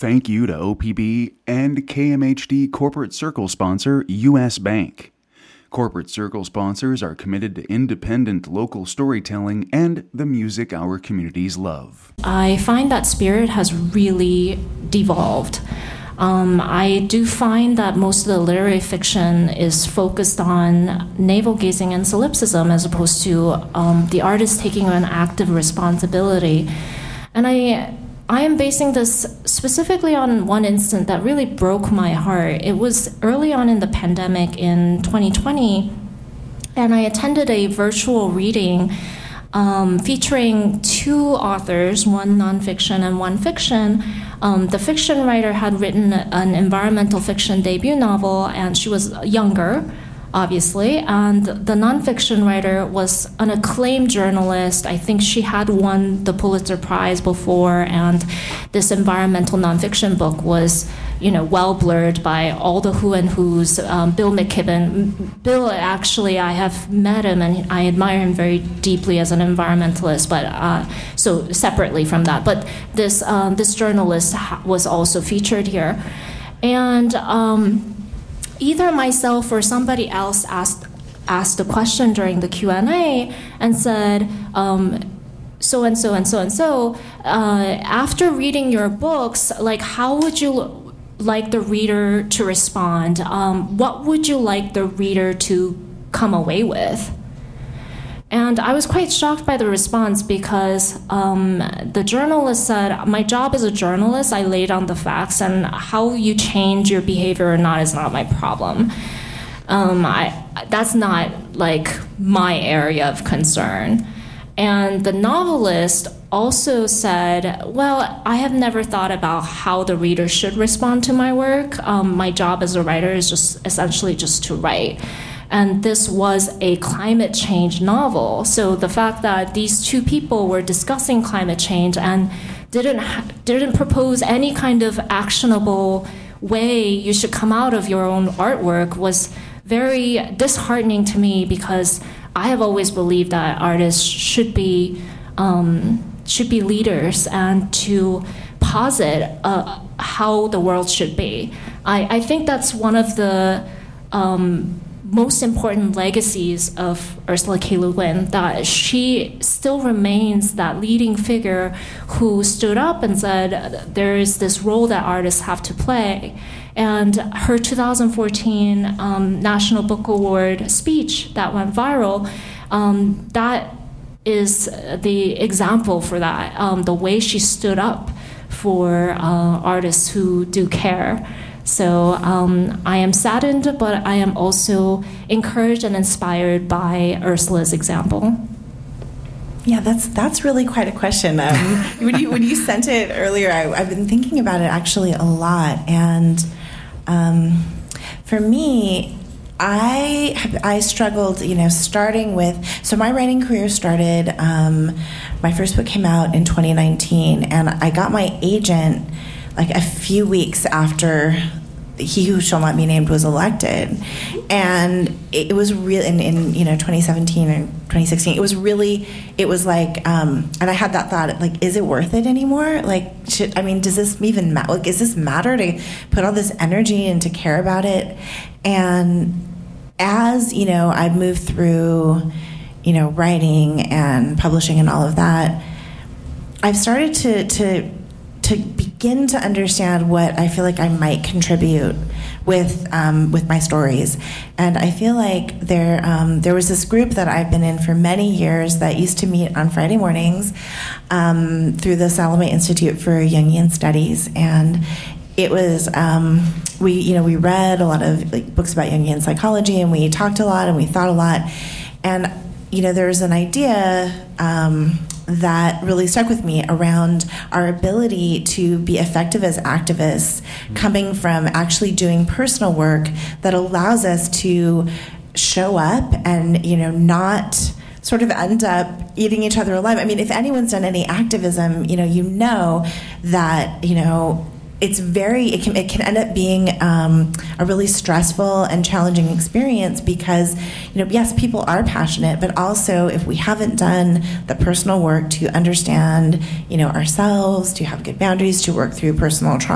thank you to OPB and KMHD Corporate Circle sponsor U.S. Bank. Corporate Circle sponsors are committed to independent local storytelling and the music our communities love. I find that spirit has really devolved. I do find that most of the literary fiction is focused on navel-gazing and solipsism as opposed to the artist taking an active responsibility. And I am basing this specifically on one incident that really broke my heart. It was early on in the pandemic in 2020, and I attended a virtual reading featuring two authors, one nonfiction and one fiction. The fiction writer had written an environmental fiction debut novel, and she was younger, obviously, and the nonfiction writer was an acclaimed journalist. I think she had won the Pulitzer Prize before, and this environmental nonfiction book was, well blurred by all the who and who's. Bill McKibben. Bill, actually, I have met him, and I admire him very deeply as an environmentalist, but so separately from that. But this journalist was also featured here. And either myself or somebody else asked a question during the Q&A and said, so and so and so and so, after reading your books, how would you like the reader to respond? What would you like the reader to come away with? And I was quite shocked by the response because the journalist said, my job as a journalist, I lay down the facts, and how you change your behavior or not is not my problem. That's not my area of concern. And the novelist also said, well, I have never thought about how the reader should respond to my work. My job as a writer is just essentially just to write. And this was a climate change novel. So the fact that these two people were discussing climate change and didn't propose any kind of actionable way you should come out of your own artwork was very disheartening to me, because I have always believed that artists should be leaders and to posit how the world should be. I think that's one of the most important legacies of Ursula K. Le Guin, that she still remains that leading figure who stood up and said there is this role that artists have to play. And her 2014 National Book Award speech that went viral, that is the example for that, the way she stood up for artists who do care. So I am saddened, but I am also encouraged and inspired by Ursula's example. Yeah, that's really quite a question. When you sent it earlier, I've been thinking about it actually a lot, and for me, I struggled, starting with, so my writing career started, my first book came out in 2019, and I got my agent a few weeks after He Who Shall Not Be Named was elected. And it was really, in 2017 or 2016, it was and I had that thought, is it worth it anymore? Does this even matter? Does this matter to put all this energy and to care about it? And as, I moved through, writing and publishing and all of that, I've started to begin to understand what I feel like I might contribute with my stories. And I feel like there was this group that I've been in for many years that used to meet on Friday mornings through the Salome Institute for Jungian Studies. And it was, we read a lot of books about Jungian psychology, and we talked a lot and we thought a lot. And, there was an idea that really stuck with me around our ability to be effective as activists, coming from actually doing personal work that allows us to show up and, not sort of end up eating each other alive. If anyone's done any activism, that, it can end up being a really stressful and challenging experience because, yes, people are passionate, but also if we haven't done the personal work to understand, ourselves, to have good boundaries, to work through personal trauma,